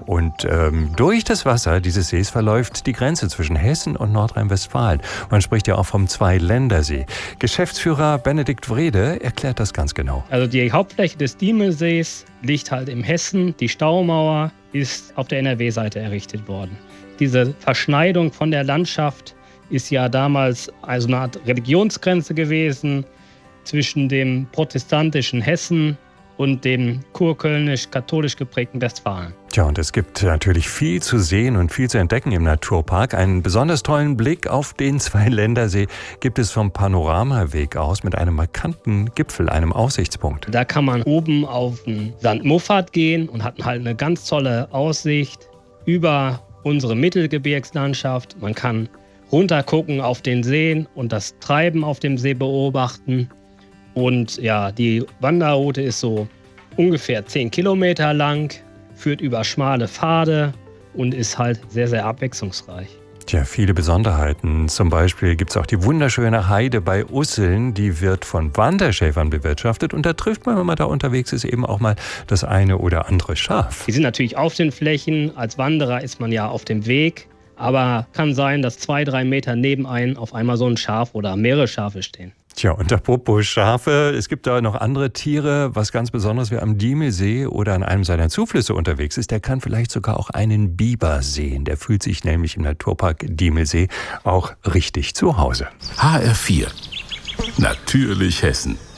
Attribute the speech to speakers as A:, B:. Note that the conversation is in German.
A: Und durch das Wasser dieses Sees verläuft die Grenze zwischen Hessen und Nordrhein-Westfalen. Man spricht ja auch vom Zweiländersee. Geschäftsführer Benedikt Wrede erklärt das ganz genau.
B: Also die Hauptfläche des Diemelsees liegt halt in Hessen. Die Staumauer ist auf der NRW-Seite errichtet worden. Diese Verschneidung von der Landschaft ist ja damals also eine Art Religionsgrenze gewesen zwischen dem protestantischen Hessen und dem kurkölnisch-katholisch geprägten Westfalen.
A: Tja, und es gibt natürlich viel zu sehen und viel zu entdecken im Naturpark. Einen besonders tollen Blick auf den Zweiländersee gibt es vom Panoramaweg aus mit einem markanten Gipfel, einem Aussichtspunkt.
B: Da kann man oben auf den St. Muffat gehen und hat halt eine ganz tolle Aussicht über unsere Mittelgebirgslandschaft. Man kann runtergucken auf den Seen und das Treiben auf dem See beobachten. Und ja, die Wanderroute ist so ungefähr 10 Kilometer lang, führt über schmale Pfade und ist halt sehr, sehr abwechslungsreich.
A: Tja, viele Besonderheiten. Zum Beispiel gibt es auch die wunderschöne Heide bei Usseln. Die wird von Wanderschäfern bewirtschaftet. Und da trifft man, wenn man da unterwegs ist, eben auch mal das eine oder andere Schaf.
B: Die sind natürlich auf den Flächen. Als Wanderer ist man ja auf dem Weg. Aber kann sein, dass 2-3 Meter neben einem auf einmal so ein Schaf oder mehrere Schafe stehen.
A: Tja, und apropos Schafe, es gibt da noch andere Tiere. Was ganz Besonderes, wer am Diemelsee oder an einem seiner Zuflüsse unterwegs ist, der kann vielleicht sogar auch einen Biber sehen. Der fühlt sich nämlich im Naturpark Diemelsee auch richtig zu Hause.
C: HR4. Natürlich Hessen.